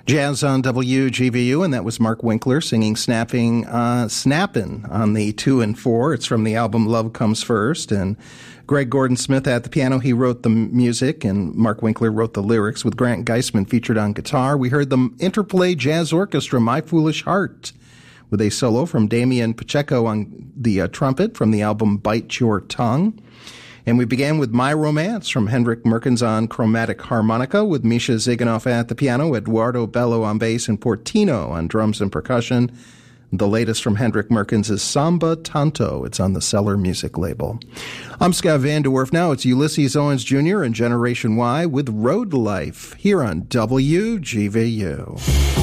Jazz on WGVU, and that was Mark Winkler singing Snappin' on the 2 and 4. It's from the album Love Comes First, and Greg Gordon-Smith at the piano. He wrote the music, and Mark Winkler wrote the lyrics with Grant Geisman featured on guitar. We heard the Interplay Jazz Orchestra, My Foolish Heart, with a solo from Damian Pacheco on the trumpet from the album Bite Your Tongue. And we began with My Romance from Hendrik Merkens on chromatic harmonica, with Misha Ziganoff at the piano, Eduardo Bello on bass, and Portino on drums and percussion. The latest from Hendrik Merkens is Samba Tanto. It's on the Cellar Music label. I'm Scott Van de Werf. Now it's Ulysses Owens Jr. and Generation Y with Road Life here on WGVU.